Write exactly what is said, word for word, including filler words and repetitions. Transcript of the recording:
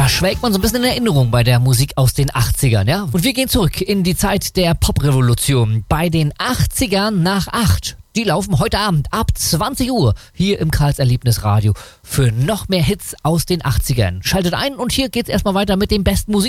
Da schwelgt man so ein bisschen in Erinnerung bei der Musik aus den achtzigern, ja? Und wir gehen zurück in die Zeit der Poprevolution. Bei den achtzigern nach acht. Die laufen heute Abend ab zwanzig Uhr hier im Karls Erlebnisradio für noch mehr Hits aus den achtzigern. Schaltet ein und hier geht's erstmal weiter mit dem besten Musik.